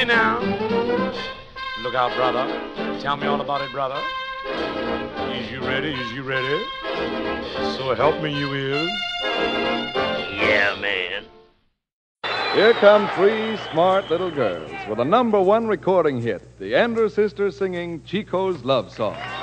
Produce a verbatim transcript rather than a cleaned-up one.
Now, look out, brother. Tell me all about it, brother. Is you ready? Is you ready? So help me, you is. Yeah, man. Here come three smart little girls with a number one recording hit, the Andrews Sisters singing Chico's Love Song.